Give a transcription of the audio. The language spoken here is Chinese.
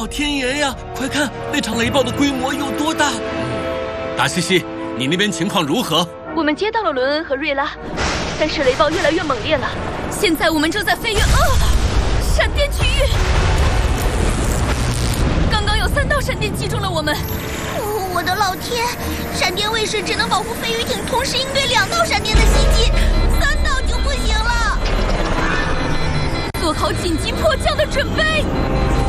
老天爷呀！快看那场雷暴的规模有多大！达西西，你那边情况如何？ 我们接到了伦恩和瑞拉，但是雷暴越来越猛烈了。现在我们正在飞越闪电区域。刚刚有3道闪电击中了我们。 我的老天！闪电卫士只能保护飞鱼艇，同时应对2道闪电的袭击，3道就不行了。 做好紧急迫降的准备。